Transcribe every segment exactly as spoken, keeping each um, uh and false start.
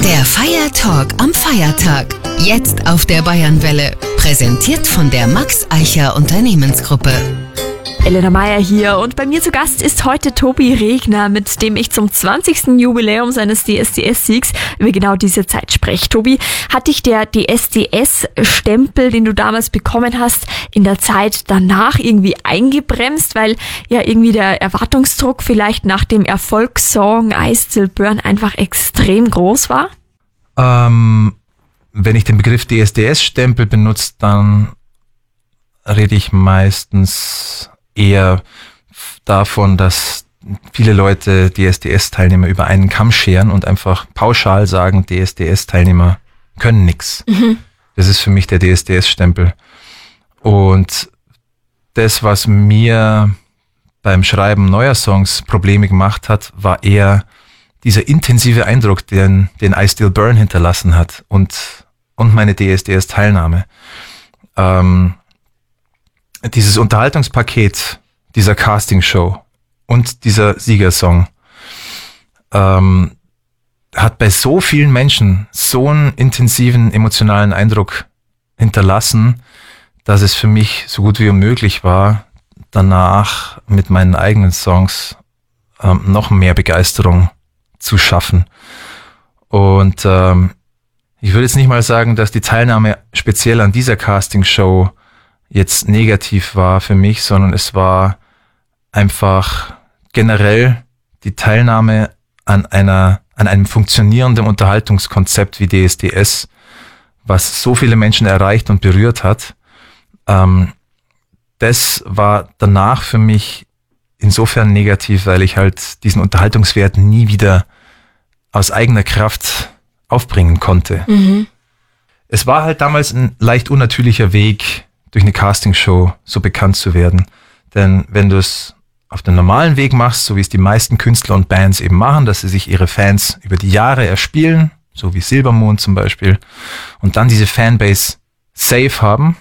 Der Feiertalk am Feiertag. Jetzt auf der Bayernwelle. Präsentiert von der Max Eicher Unternehmensgruppe. Elena Meyer hier und bei mir zu Gast ist heute Tobi Regner, mit dem ich zum zwanzigsten Jubiläum seines D S D S-Siegs über genau diese Zeit spreche. Tobi, hat dich der D S D S-Stempel, den du damals bekommen hast, in der Zeit danach irgendwie eingebremst, weil ja irgendwie der Erwartungsdruck vielleicht nach dem Erfolgssong I Still Burn einfach extrem groß war? Ähm, wenn ich den Begriff D S D S-Stempel benutze, dann rede ich meistens eher davon, dass viele Leute D S D S-Teilnehmer über einen Kamm scheren und einfach pauschal sagen, D S D S-Teilnehmer können nix. Mhm. Das ist für mich der D S D S-Stempel. Und das, was mir beim Schreiben neuer Songs Probleme gemacht hat, war eher dieser intensive Eindruck, den, den I Still Burn hinterlassen hat und, und meine D S D S-Teilnahme. Ähm, Dieses Unterhaltungspaket dieser Castingshow und dieser Siegersong ähm, hat bei so vielen Menschen so einen intensiven emotionalen Eindruck hinterlassen, dass es für mich so gut wie unmöglich war, danach mit meinen eigenen Songs ähm, noch mehr Begeisterung zu schaffen. Und ähm, ich würde jetzt nicht mal sagen, dass die Teilnahme speziell an dieser Castingshow jetzt negativ war für mich, sondern es war einfach generell die Teilnahme an einer, an einem funktionierenden Unterhaltungskonzept wie D S D S, was so viele Menschen erreicht und berührt hat. Ähm, das war danach für mich insofern negativ, weil ich halt diesen Unterhaltungswert nie wieder aus eigener Kraft aufbringen konnte. Mhm. Es war halt damals ein leicht unnatürlicher Weg, durch eine Castingshow so bekannt zu werden. Denn wenn du es auf dem normalen Weg machst, so wie es die meisten Künstler und Bands eben machen, dass sie sich ihre Fans über die Jahre erspielen, so wie Silbermond zum Beispiel, und dann diese Fanbase safe haben,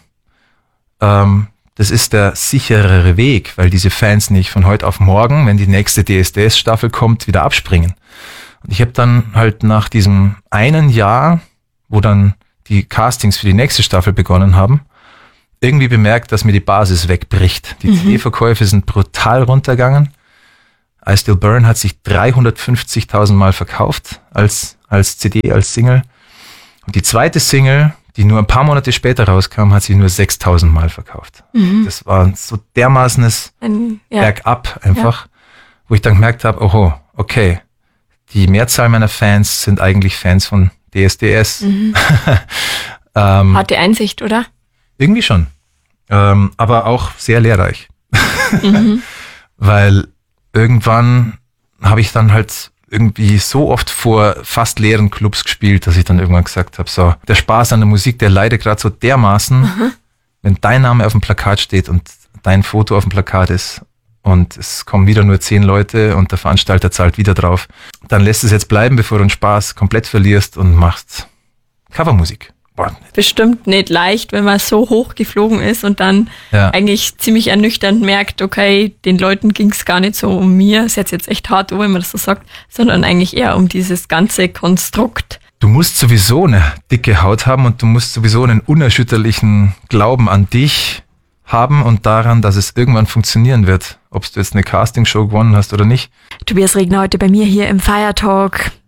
ähm, das ist der sicherere Weg, weil diese Fans nicht von heute auf morgen, wenn die nächste D S D S-Staffel kommt, wieder abspringen. Und ich habe dann halt nach diesem einen Jahr, wo dann die Castings für die nächste Staffel begonnen haben, irgendwie bemerkt, dass mir die Basis wegbricht. Die mhm. C D-Verkäufe sind brutal runtergegangen. I Still Burn hat sich dreihundertfünfzigtausend Mal verkauft als, als C D, als Single. Und die zweite Single, die nur ein paar Monate später rauskam, hat sich nur sechstausend Mal verkauft. Mhm. Das war so dermaßenes ein, ja. Bergab einfach, ja. Wo ich dann gemerkt habe, oho, okay, die Mehrzahl meiner Fans sind eigentlich Fans von D S D S. Mhm. ähm, Harte Einsicht, oder? Irgendwie schon, ähm, aber auch sehr lehrreich, mhm. Weil irgendwann habe ich dann halt irgendwie so oft vor fast leeren Clubs gespielt, dass ich dann irgendwann gesagt habe, so, der Spaß an der Musik, der leidet gerade so dermaßen, mhm. wenn dein Name auf dem Plakat steht und dein Foto auf dem Plakat ist und es kommen wieder nur zehn Leute und der Veranstalter zahlt wieder drauf, dann lässt es jetzt bleiben, bevor du den Spaß komplett verlierst und machst Covermusik. Bestimmt nicht leicht, wenn man so hoch geflogen ist und dann ja. eigentlich ziemlich ernüchternd merkt, okay, den Leuten ging es gar nicht so um mir, ist jetzt, jetzt echt hart, wenn man das so sagt, sondern eigentlich eher um dieses ganze Konstrukt. Du musst sowieso eine dicke Haut haben und du musst sowieso einen unerschütterlichen Glauben an dich haben und daran, dass es irgendwann funktionieren wird, ob du jetzt eine Castingshow gewonnen hast oder nicht. Tobias Regner heute bei mir hier im Feiertalk.